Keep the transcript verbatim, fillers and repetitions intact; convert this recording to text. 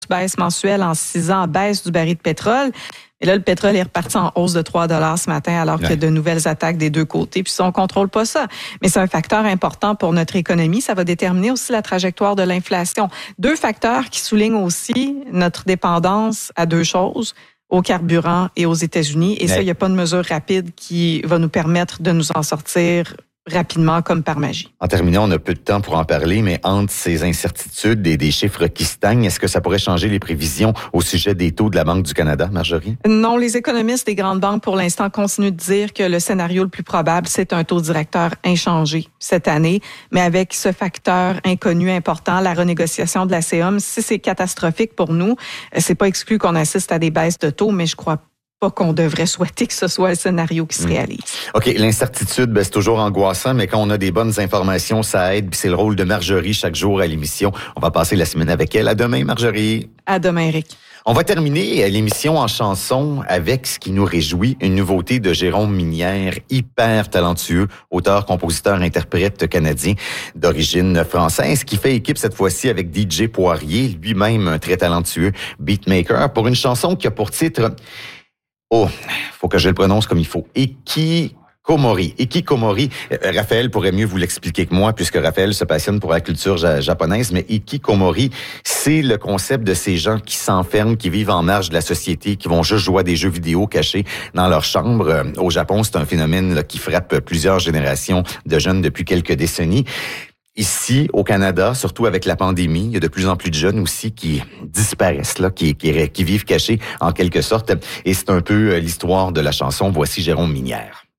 baisse mensuelle en six ans, baisse du baril de pétrole. Et là, le pétrole est reparti en hausse de trois dollars ce matin, alors ouais. qu'il y a de nouvelles attaques des deux côtés. Puis ça, on contrôle pas ça. Mais c'est un facteur important pour notre économie. Ça va déterminer aussi la trajectoire de l'inflation. Deux facteurs qui soulignent aussi notre dépendance à deux choses, au carburant et aux États-Unis. Et ouais. ça, il n'y a pas de mesure rapide qui va nous permettre de nous en sortir rapidement comme par magie. En terminant, on a peu de temps pour en parler, mais entre ces incertitudes et des chiffres qui stagnent, est-ce que ça pourrait changer les prévisions au sujet des taux de la Banque du Canada, Marjorie? Non, les économistes des grandes banques, pour l'instant, continuent de dire que le scénario le plus probable, c'est un taux directeur inchangé cette année, mais avec ce facteur inconnu important, la renégociation de la C O M. Si c'est catastrophique pour nous, c'est pas exclu qu'on assiste à des baisses de taux, mais je crois pas pas qu'on devrait souhaiter que ce soit le scénario qui se réalise. OK, l'incertitude, ben, c'est toujours angoissant, mais quand on a des bonnes informations, ça aide. Puis c'est le rôle de Marjorie chaque jour à l'émission. On va passer la semaine avec elle. À demain, Marjorie. À demain, Eric. On va terminer l'émission en chanson avec ce qui nous réjouit, une nouveauté de Jérôme Minière, hyper talentueux, auteur, compositeur, interprète canadien d'origine française, qui fait équipe cette fois-ci avec D J Poirier, lui-même un très talentueux beatmaker, pour une chanson qui a pour titre... Oh, faut que je le prononce comme il faut. Ikikomori. Ikikomori. Euh, Raphaël pourrait mieux vous l'expliquer que moi, puisque Raphaël se passionne pour la culture ja- japonaise, mais Ikikomori, c'est le concept de ces gens qui s'enferment, qui vivent en marge de la société, qui vont juste jouer à des jeux vidéo cachés dans leur chambre. Euh, au Japon, c'est un phénomène là, qui frappe plusieurs générations de jeunes depuis quelques décennies. Ici, au Canada, surtout avec la pandémie, il y a de plus en plus de jeunes aussi qui disparaissent, là, qui, qui, qui vivent cachés en quelque sorte. Et c'est un peu l'histoire de la chanson. Voici Jérôme Minière.